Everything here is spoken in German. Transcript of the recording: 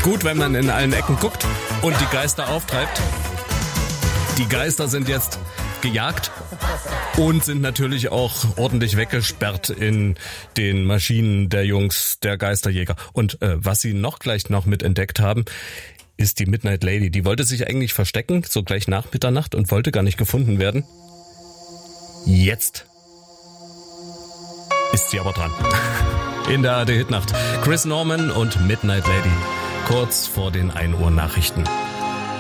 Gut, wenn man in allen Ecken guckt und die Geister auftreibt. Die Geister sind jetzt gejagt und sind natürlich auch ordentlich weggesperrt in den Maschinen der Jungs, der Geisterjäger. Und was sie gleich noch mit entdeckt haben, ist die Midnight Lady. Die wollte sich eigentlich verstecken, so gleich nach Mitternacht, und wollte gar nicht gefunden werden. Jetzt ist sie aber dran. In der ARD Hitnacht. Chris Norman und Midnight Lady. Kurz vor den 1 Uhr Nachrichten.